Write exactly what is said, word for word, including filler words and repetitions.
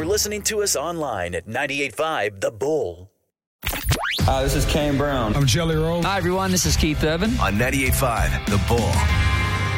for listening to us online at ninety-eight point five The Bull. Hi, this is Kane Brown. I'm Jelly Roll. Hi, everyone. This is Keith Urban. On ninety-eight point five The Bull.